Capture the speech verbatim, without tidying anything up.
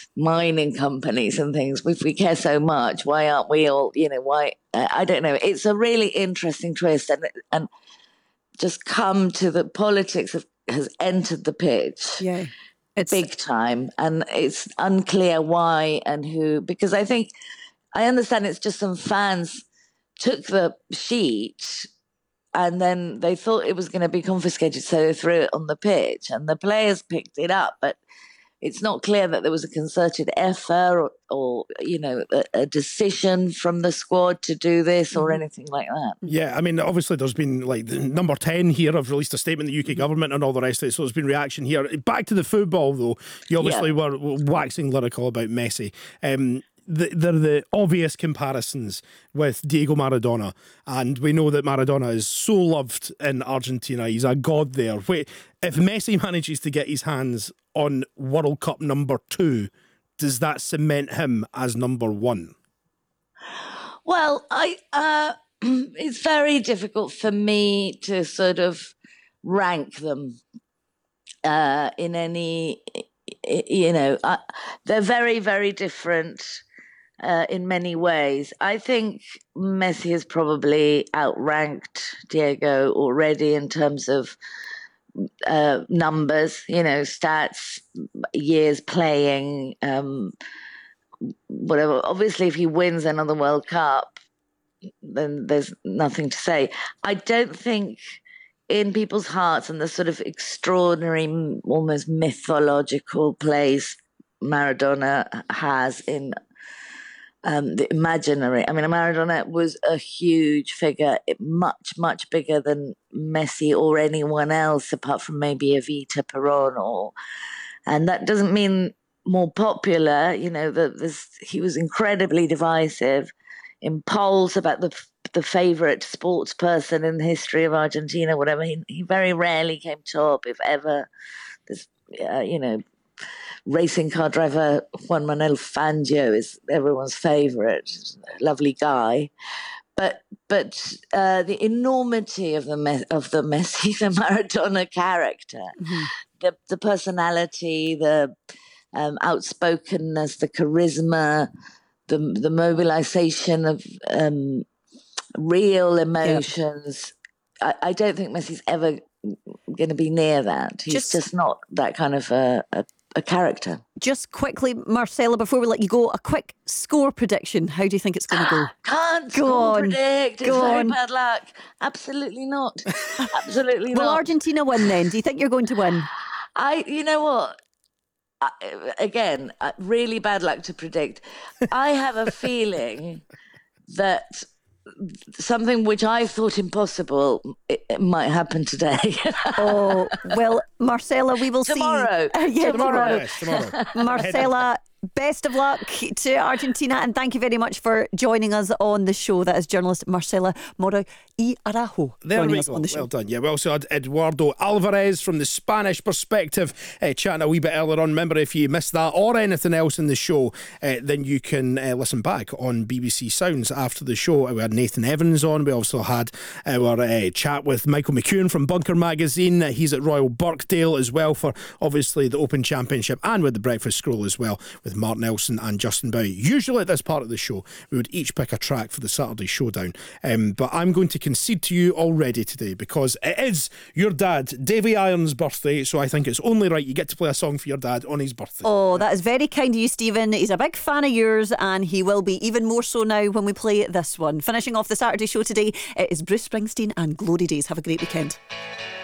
mining companies and things. If we care so much, why aren't we all, you know, why, I don't know. It's a really interesting twist, and and just come to the politics of, has entered the pitch. Yeah. It's big time. And it's unclear why and who, because I think, I understand it's just some fans took the sheet and then they thought it was going to be confiscated, so they threw it on the pitch and the players picked it up. But it's not clear that there was a concerted effort or, or you know, a, a decision from the squad to do this or anything like that. Yeah, I mean, obviously there's been, like, the number ten here have released a statement, the U K government and all the rest of it, so there's been reaction here. Back to the football, though. You obviously yeah. were waxing lyrical about Messi. Um, they're the obvious comparisons with Diego Maradona, and we know that Maradona is so loved in Argentina. He's a god there. Wait, if Messi manages to get his hands on World Cup number two, does that cement him as number one? Well, I uh, it's very difficult for me to sort of rank them uh, in any, you know, uh, they're very, very different uh, in many ways. I think Messi has probably outranked Diego already in terms of uh, numbers, you know, stats, years playing, um, whatever. Obviously, if he wins another World Cup, then there's nothing to say. I don't think in people's hearts and the sort of extraordinary, almost mythological place Maradona has in um, the imaginary. I mean, Maradona was a huge figure, much, much bigger than Messi or anyone else, apart from maybe Evita Peron. Or, and that doesn't mean more popular. You know, the, this, he was incredibly divisive in polls about the the favorite sports person in the history of Argentina, whatever. He, he very rarely came top, if ever. This, uh, you know, racing car driver Juan Manuel Fangio is everyone's favorite, lovely guy. But but uh, the enormity of the me- of the Messi, the Maradona character, mm-hmm. the the personality, the um, outspokenness, the charisma, the the mobilization of um, real emotions. Yep. I, I don't think Messi's ever going to be near that. He's just, just not that kind of a, a, a character. Just quickly, Marcella, before we let you go, a quick score prediction. How do you think it's going to go? Can't go score on. predict. It's go very on. bad luck. Absolutely not. Absolutely Will not. Will Argentina win then? Do you think you're going to win? I, you know what? I, again, really bad luck to predict. I have a feeling that something which I thought impossible, it, it might happen today. Oh, well, Marcella, we will tomorrow. see. Uh, yeah, tomorrow. tomorrow. Yes, tomorrow. Marcella, best of luck to Argentina, and thank you very much for joining us on the show. That is journalist Marcella Moro y Araujo joining us on the show. Well done. Yeah, we also had Eduardo Alvarez from the Spanish perspective uh, chatting a wee bit earlier on. Remember, if you missed that or anything else in the show, uh, then you can uh, listen back on B B C Sounds after the show. We had Nathan Evans on. We also had our uh, chat with Michael McEwen from Bunker Magazine. Uh, he's at Royal Birkdale as well for obviously the Open Championship, and with the Breakfast Scroll as well with Mark Nelson and Justin Bowie. Usually at this part of the show we would each pick a track for the Saturday Showdown, um, but I'm going to concede to you already today because it is your dad Davy Irons' birthday, so I think it's only right you get to play a song for your dad on his birthday. Oh, that is very kind of you, Stephen. He's a big fan of yours, and he will be even more so now when we play this one. Finishing off the Saturday show today, it is Bruce Springsteen and Glory Days. Have a great weekend.